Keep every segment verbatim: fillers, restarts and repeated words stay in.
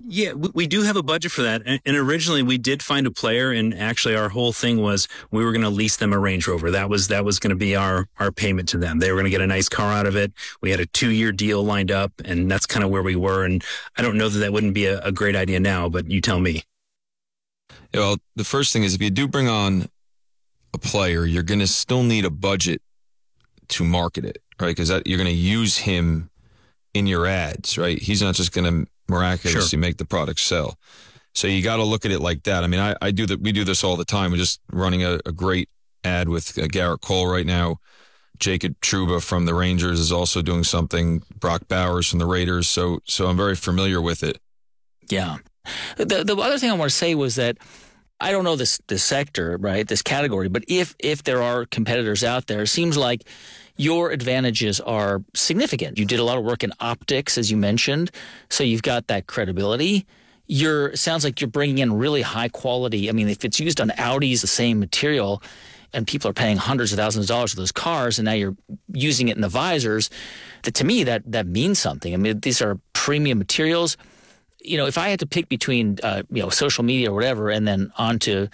Yeah, we, we do have a budget for that. And, and originally we did find a player, and actually our whole thing was we were going to lease them a Range Rover. That was that was going to be our, our payment to them. They were going to get a nice car out of it. We had a two-year deal lined up, and that's kind of where we were. And I don't know that that wouldn't be a, a great idea now, but you tell me. Yeah, well, the first thing is if you do bring on a player, you're going to still need a budget to market it, right? Because you're going to use him in your ads, right? He's not just going to miraculously sure. make the product sell. So you got to look at it like that. I mean, I, I do that. We do this all the time. We're just running a, a great ad with uh, Garrett Cole right now. Jacob Trouba from the Rangers is also doing something. Brock Bowers from the Raiders. So, so I'm very familiar with it. Yeah. The the other thing I want to say was that I don't know this this sector, right, this category, but if if there are competitors out there, it seems like your advantages are significant. You did a lot of work in optics, as you mentioned, so you've got that credibility. You're it sounds like you're bringing in really high quality. I mean, if it's used on Audis, the same material, and people are paying hundreds of thousands of dollars for those cars, and now you're using it in the visors, that to me that that means something. I mean, these are premium materials. You know, if I had to pick between, uh, you know, social media or whatever, and then onto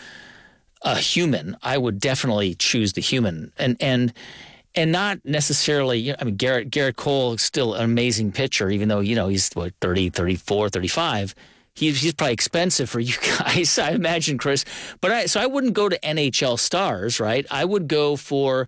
a human, I would definitely choose the human, and and and not necessarily. You know, I mean, Garrett Garrett Cole is still an amazing pitcher, even though you know he's what thirty, thirty-four, thirty-five. He's he's probably expensive for you guys, I imagine, Chris. But I so I wouldn't go to N H L stars, right? I would go for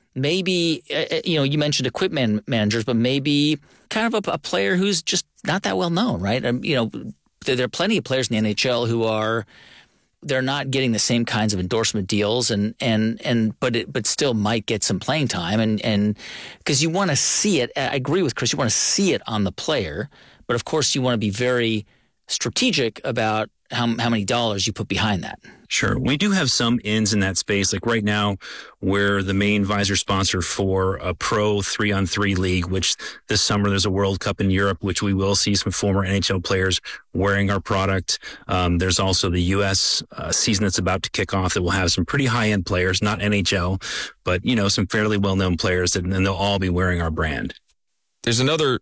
maybe uh, you know you mentioned equipment managers, but maybe kind of a, a player who's just not that well known, right? Um, you know, there, there are plenty of players in the N H L who are they're not getting the same kinds of endorsement deals, and and and but it, but still might get some playing time, and and because you want to see it. I agree with Chris. You want to see it on the player, but of course you want to be very strategic about how how many dollars you put behind that. Sure. We do have some ins in that space. Like right now, we're the main visor sponsor for a pro three-on-three league, which this summer there's a World Cup in Europe, which we will see some former N H L players wearing our product. Um, there's also the U S uh, season that's about to kick off that will have some pretty high-end players, not N H L, but, you know, some fairly well-known players, that, and they'll all be wearing our brand. There's another...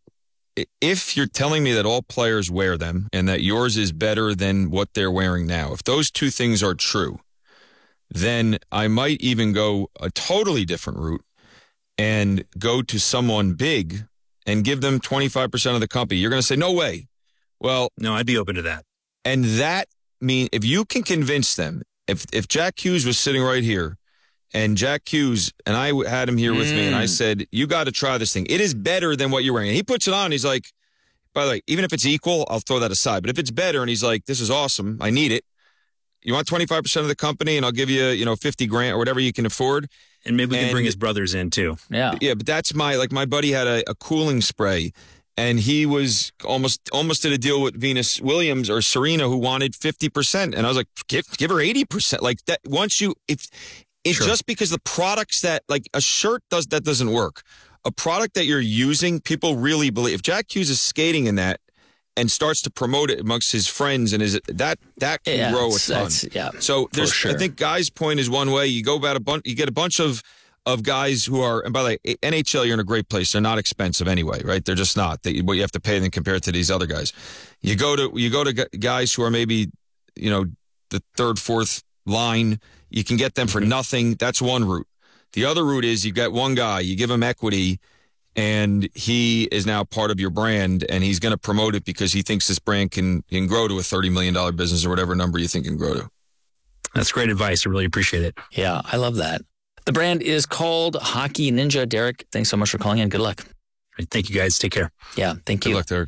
If you're telling me that all players wear them and that yours is better than what they're wearing now, if those two things are true, then I might even go a totally different route and go to someone big and give them twenty-five percent of the company. You're going to say, no way. Well, no, I'd be open to that. And that mean if you can convince them, if if Jack Hughes was sitting right here, and Jack Hughes, and I had him here with mm. me, and I said, you got to try this thing. It is better than what you're wearing. And he puts it on. He's like, by the way, even if it's equal, I'll throw that aside. But if it's better, and he's like, this is awesome, I need it. You want twenty-five percent of the company, and I'll give you, you know, fifty grand or whatever you can afford. And maybe we and, can bring his brothers in, too. Yeah. Yeah, but that's my, like, my buddy had a, a cooling spray, and he was almost almost did a deal with Venus Williams or Serena, who wanted fifty percent. And I was like, give, give her eighty percent. Like, that. Once you, if, It's sure. just because the products that, like a shirt does, that doesn't work. A product that you're using, people really believe. If Jack Hughes is skating in that and starts to promote it amongst his friends, and is that that can yeah, grow a ton. Yeah, so there's, sure. I think Guy's point is one way. You go about a bunch, you get a bunch of of guys who are, and by the way, N H L, you're in a great place. They're not expensive anyway, right? They're just not. They, what you have to pay them compared to these other guys. You go to you go to guys who are maybe, you know, the third, fourth line. You can get them for nothing. That's one route. The other route is you get one guy, you give him equity, and he is now part of your brand, and he's going to promote it because he thinks this brand can, can grow to a thirty million dollars business or whatever number you think can grow to. That's great advice. I really appreciate it. Yeah, I love that. The brand is called Hockey Ninja. Derek, thanks so much for calling in. Good luck. Thank you, guys. Take care. Yeah, thank you. Good luck, Derek.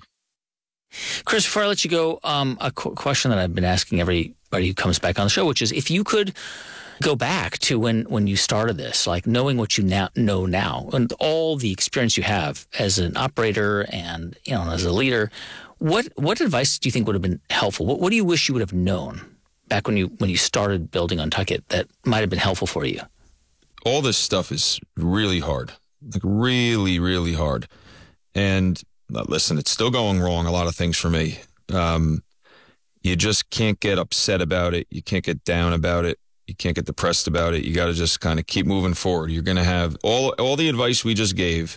Chris, before I let you go, um, a qu- question that I've been asking everybody who comes back on the show, which is if you could go back to when, when you started this, like knowing what you now know now and all the experience you have as an operator and, you know, as a leader, what what advice do you think would have been helpful? What, what do you wish you would have known back when you when you started building Untuckit that might have been helpful for you? All this stuff is really hard, like really, really hard. And listen, it's still going wrong, a lot of things for me. Um, you just can't get upset about it. You can't get down about it. You can't get depressed about it. You got to just kind of keep moving forward. You're going to have all all the advice we just gave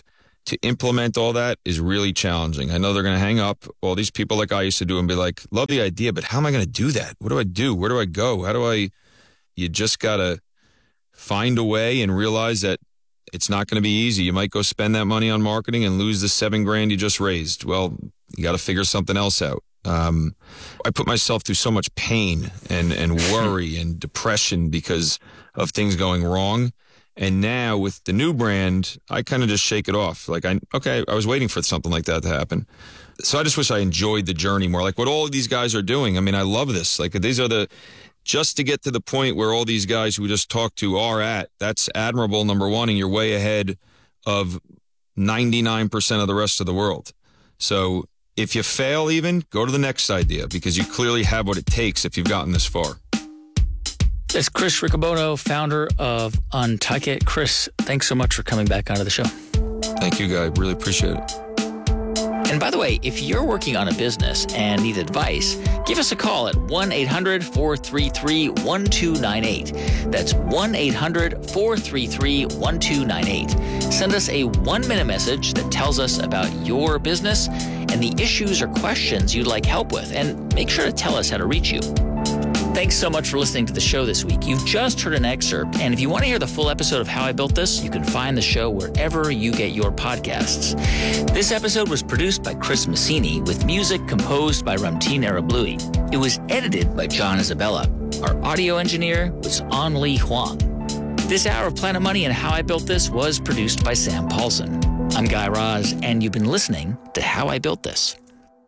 to implement all that is really challenging. I know they're going to hang up all these people like I used to do and be like, love the idea, but how am I going to do that? What do I do? Where do I go? How do I, you just got to find a way and realize that it's not going to be easy. You might go spend that money on marketing and lose the seven grand you just raised. Well, you got to figure something else out. Um, I put myself through so much pain and, and worry and depression because of things going wrong. And now with the new brand, I kind of just shake it off. Like, I okay, I was waiting for something like that to happen. So I just wish I enjoyed the journey more. Like what all of these guys are doing. I mean, I love this. Like these are the, just to get to the point where all these guys who we just talked to are at, that's admirable, number one, and you're way ahead of ninety-nine percent of the rest of the world. So if you fail even, go to the next idea because you clearly have what it takes if you've gotten this far. That's Chris Riccobono, founder of Untuck It. Chris, thanks so much for coming back onto the show. Thank you, guy. Really appreciate it. And by the way, if you're working on a business and need advice, give us a call at one eight hundred four three three one two nine eight. That's one eight hundred four three three one two nine eight. Send us a one-minute message that tells us about your business and the issues or questions you'd like help with, and make sure to tell us how to reach you. Thanks so much for listening to the show this week. You've just heard an excerpt, and if you want to hear the full episode of How I Built This, you can find the show wherever you get your podcasts. This episode was produced by Chris Messini with music composed by Ramtin Arablouei. It was edited by John Isabella. Our audio engineer was An Li Huang. This hour of Planet Money and How I Built This was produced by Sam Paulson. I'm Guy Raz, and you've been listening to How I Built This.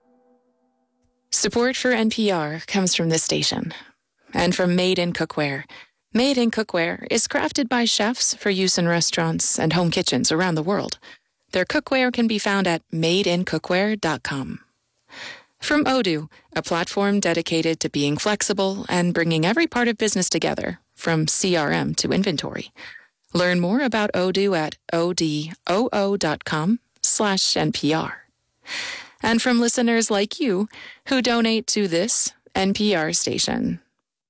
Support for N P R comes from this station. And from Made in Cookware. Made in Cookware is crafted by chefs for use in restaurants and home kitchens around the world. Their cookware can be found at made in cookware dot com. From Odoo, a platform dedicated to being flexible and bringing every part of business together, from C R M to inventory. Learn more about Odoo at odoo dot com slash N P R. And from listeners like you who donate to this N P R station.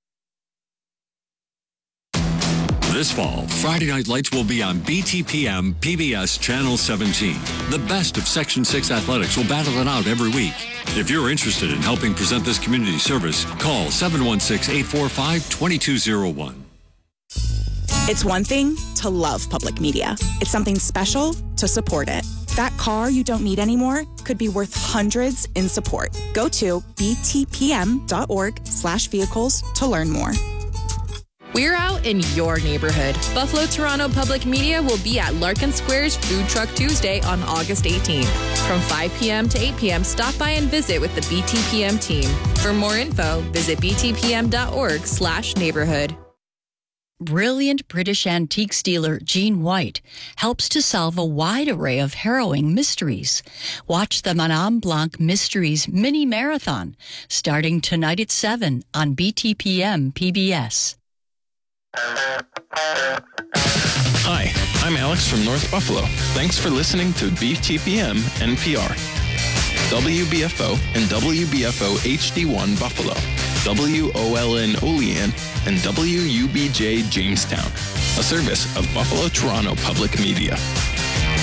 This fall, Friday Night Lights will be on B T P M P B S Channel seventeen. The best of Section six athletics will battle it out every week. If you're interested in helping present this community service, call seven one six, eight four five, two two zero one. It's one thing to love public media. It's something special to support it. That car you don't need anymore could be worth hundreds in support. Go to b t p m dot org slash vehicles to learn more. We're out in your neighborhood. Buffalo Toronto Public Media will be at Larkin Square's Food Truck Tuesday on August eighteenth. From five p.m. to eight p.m., stop by and visit with the B T P M team. For more info, visit b t p m dot org slash neighborhood. Brilliant British antiques dealer Jean White helps to solve a wide array of harrowing mysteries. Watch the Madame Blanc Mysteries Mini Marathon starting tonight at seven on B T P M P B S. Hi, I'm Alex from North Buffalo. Thanks for listening to B T P M N P R. W B F O and W B F O H D one Buffalo, W O L N Olean, and W U B J Jamestown, a service of Buffalo Toronto Public Media.